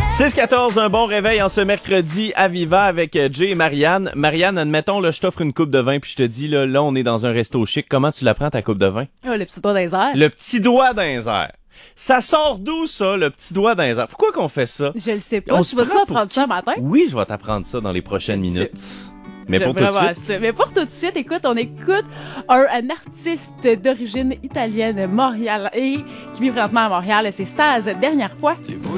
6-14, un bon réveil en ce mercredi à Viva avec Jay et Marianne. Marianne, admettons, là, je t'offre une coupe de vin puis je te dis, là, on est dans un resto chic. Comment tu la prends, ta coupe de vin? Oh, le petit doigt dans les airs. Le petit doigt dans les airs. Ça sort d'où, ça, le petit doigt dans les airs? Pourquoi qu'on fait ça? Je le sais pas. On Tu se vas-tu prend apprendre ça matin? Oui, je vais t'apprendre ça dans les prochaines minutes. Mais pour tout de suite. Ça. Mais pour tout de suite, écoute, on écoute un artiste d'origine italienne, Montréal, et qui vit présentement à Montréal. C'est Staz, dernière fois.